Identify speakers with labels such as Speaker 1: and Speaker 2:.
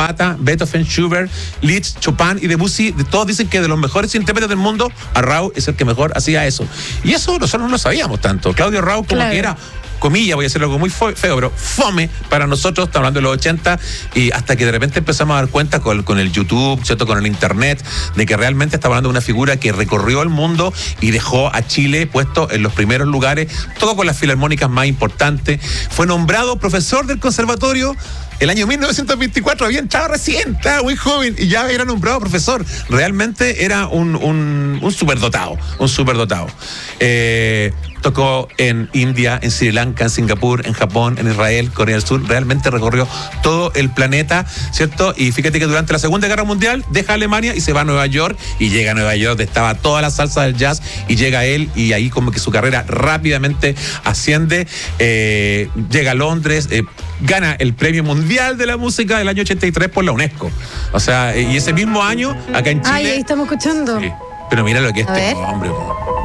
Speaker 1: Zapata, Beethoven, Schubert, Liszt, Chopin y Debussy, todos dicen que de los mejores intérpretes del mundo, Arrau es el que mejor hacía eso. Y eso nosotros no lo sabíamos tanto. Claudio Arrau como que era, comillas, voy a decir algo muy feo, pero fome para nosotros, estamos hablando de los 80, y hasta que de repente empezamos a dar cuenta con el YouTube, ¿cierto? Con el internet, de que realmente estamos hablando de una figura que recorrió el mundo y dejó a Chile puesto en los primeros lugares, todo con las filarmónicas más importantes. Fue nombrado profesor del conservatorio el año 1924, había entrado recién, estaba muy joven y ya era nombrado profesor. Realmente era un superdotado, tocó en India, en Sri Lanka, en Singapur, en Japón, en Israel, Corea del Sur. Realmente recorrió todo el planeta, ¿cierto? Y fíjate que durante la Segunda Guerra Mundial deja Alemania y se va a Nueva York, y llega a Nueva York, donde estaba toda la salsa del jazz, y llega él, y ahí como que su carrera rápidamente asciende, llega a Londres, gana el Premio Mundial de la Música del año 83 por la UNESCO. O sea, y ese mismo año, acá en Chile...
Speaker 2: Ay, ahí estamos escuchando.
Speaker 1: Sí, pero mira lo que es este hombre.